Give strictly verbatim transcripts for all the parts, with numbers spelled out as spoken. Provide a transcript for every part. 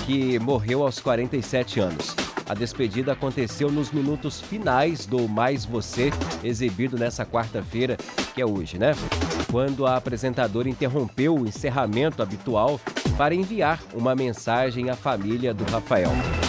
que morreu aos quarenta e sete anos. A despedida aconteceu nos minutos finais do Mais Você, exibido nessa quarta-feira, que é hoje, né? Quando a apresentadora interrompeu o encerramento habitual para enviar uma mensagem à família do Rafael.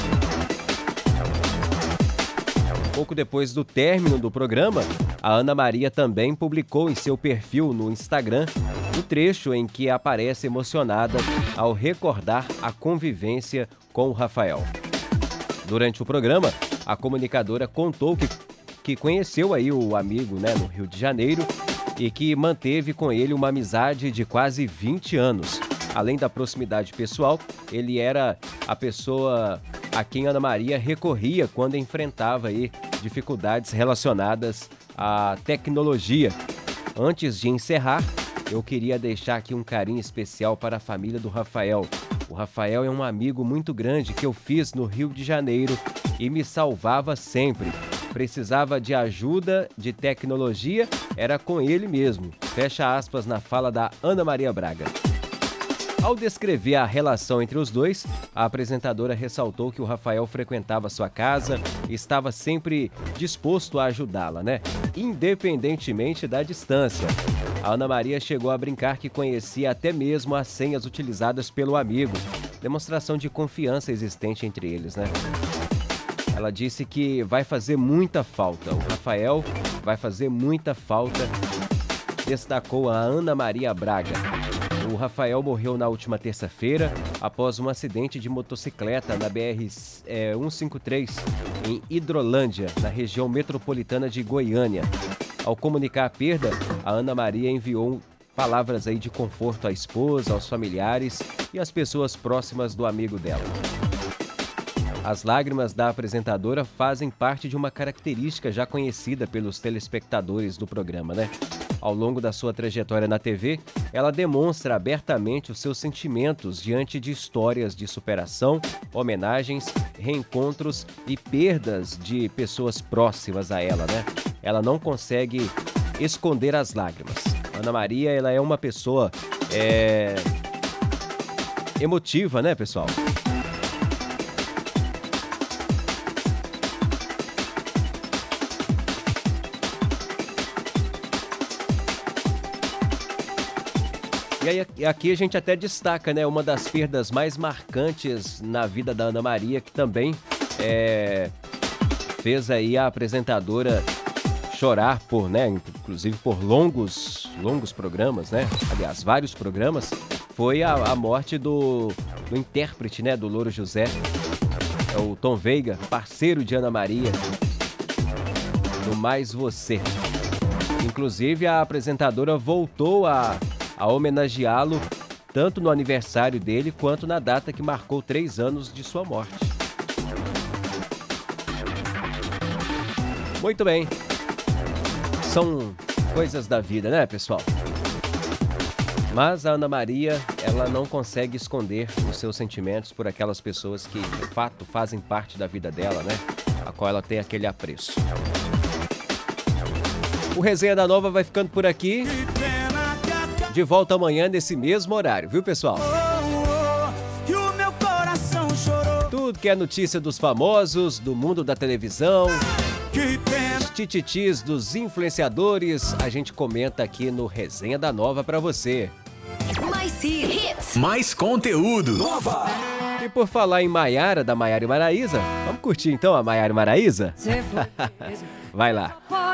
Pouco depois do término do programa, a Ana Maria também publicou em seu perfil no Instagram o trecho em que aparece emocionada ao recordar a convivência com o Rafael. Durante o programa, a comunicadora contou que, que conheceu aí o amigo, né, no Rio de Janeiro e que manteve com ele uma amizade de quase vinte anos. Além da proximidade pessoal, ele era a pessoa a quem Ana Maria recorria quando enfrentava aí dificuldades relacionadas à tecnologia. Antes de encerrar, eu queria deixar aqui um carinho especial para a família do Rafael. O Rafael é um amigo muito grande que eu fiz no Rio de Janeiro e me salvava sempre. Precisava de ajuda de tecnologia, era com ele mesmo. Fecha aspas na fala da Ana Maria Braga. Ao descrever a relação entre os dois, a apresentadora ressaltou que o Rafael frequentava sua casa e estava sempre disposto a ajudá-la, né? Independentemente da distância. A Ana Maria chegou a brincar que conhecia até mesmo as senhas utilizadas pelo amigo. Demonstração de confiança existente entre eles, né? Ela disse que vai fazer muita falta. O Rafael vai fazer muita falta, destacou a Ana Maria Braga. O Rafael morreu na última terça-feira após um acidente de motocicleta na B R cento e cinquenta e três em Hidrolândia, na região metropolitana de Goiânia. Ao comunicar a perda, a Ana Maria enviou palavras aí de conforto à esposa, aos familiares e às pessoas próximas do amigo dela. As lágrimas da apresentadora fazem parte de uma característica já conhecida pelos telespectadores do programa, né? Ao longo da sua trajetória na T V, ela demonstra abertamente os seus sentimentos diante de histórias de superação, homenagens, reencontros e perdas de pessoas próximas a ela, né? Ela não consegue esconder as lágrimas. Ana Maria, ela é uma pessoa é... emotiva, né, pessoal? E aí, aqui a gente até destaca, né, uma das perdas mais marcantes na vida da Ana Maria, que também é, fez aí a apresentadora chorar por, né, inclusive por longos, longos programas, né, aliás, vários programas, foi a, a morte do, do intérprete, né, do Louro José, é o Tom Veiga, parceiro de Ana Maria, no Mais Você. Inclusive, a apresentadora voltou a a homenageá-lo tanto no aniversário dele quanto na data que marcou três anos de sua morte. Muito bem. São coisas da vida, né, pessoal? Mas a Ana Maria, ela não consegue esconder os seus sentimentos por aquelas pessoas que, de fato, fazem parte da vida dela, né? A qual ela tem aquele apreço. O Resenha da Nova vai ficando por aqui. De volta amanhã nesse mesmo horário, viu, pessoal? Tudo que é notícia dos famosos, do mundo da televisão, os tititis dos influenciadores, a gente comenta aqui no Resenha da Nova pra você. Mais hits, mais conteúdo. Nova! E por falar em Maiara, da Maiara e Maraísa, vamos curtir então a Maiara e Maraísa? Vai lá.